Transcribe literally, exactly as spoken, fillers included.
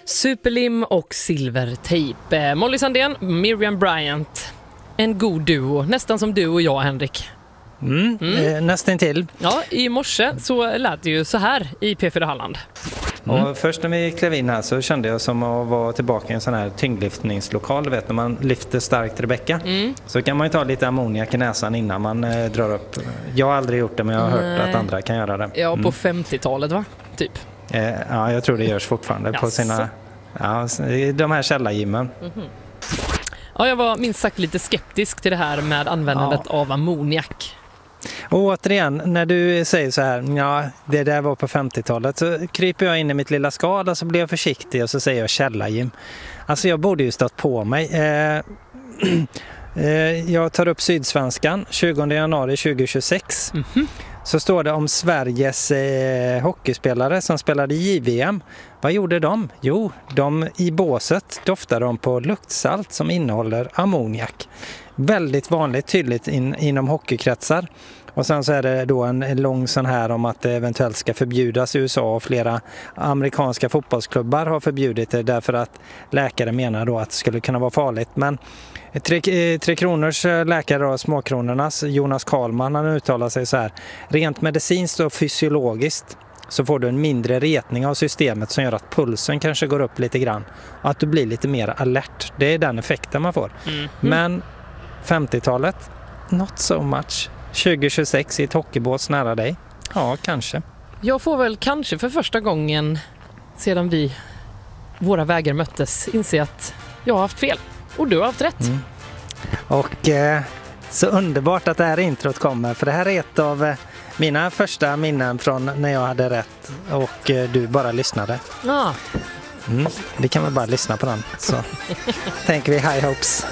Superlim och silvertejp. Molly Sandén, Miriam Bryant. En god duo, nästan som du och jag, Henrik. Mm, mm. Eh, nästan till. Ja, i morse så lät det ju så här i P fyra Halland. Mm. Och först när vi klev in här så kände jag som att vara tillbaka i en sån här tyngdlyftningslokal. Du vet, när man lyfter starkt Rebecka. Mm. Så kan man ju ta lite ammoniak i näsan innan man eh, drar upp. Jag har aldrig gjort det, men jag har Nej. hört att andra kan göra det. Ja, på mm. femtiotalet va? Typ. Eh, ja, jag tror det görs fortfarande på sina, ja, de här källargymmen. Mm-hmm. Ja, jag var minst sagt lite skeptisk till det här med användandet ja. av ammoniak. Och återigen, när du säger så här, ja, det där var på femtiotalet, så kryper jag in i mitt lilla skal och så blir jag försiktig och så säger jag källargym. Alltså jag borde ju stått på mig. Eh, eh, jag tar upp Sydsvenskan tjugonde januari tjugohundratjugosex. Mm-hmm. Så står det om Sveriges eh, hockeyspelare som spelade i J V M. Vad gjorde de? Jo, de i båset doftade de på luktsalt som innehåller ammoniak. Väldigt vanligt, tydligt in, inom hockeykretsar. Och sen så är det då en lång sån här om att det eventuellt ska förbjudas i U S A, och flera amerikanska fotbollsklubbar har förbjudit det därför att läkare menar då att det skulle kunna vara farligt. Men Tre, tre Kronors läkare och Småkronornas, Jonas Karlman, han uttalar sig så här: rent medicinskt och fysiologiskt så får du en mindre retning av systemet som gör att pulsen kanske går upp lite grann och att du blir lite mer alert. Det är den effekten man får. Mm. Mm. Men femtiotalet, not so much. tjugohundratjugosex i ett hockeybås nära dig. Ja, kanske. Jag får väl kanske för första gången sedan vi våra vägar möttes inse att jag har haft fel och du har haft rätt. Mm. Och eh, så underbart att det här introt kommer, för det här är ett av eh, mina första minnen från när jag hade rätt och eh, du bara lyssnade. Ja. Mm, vi kan väl bara lyssna på den, så tänker vi high hopes.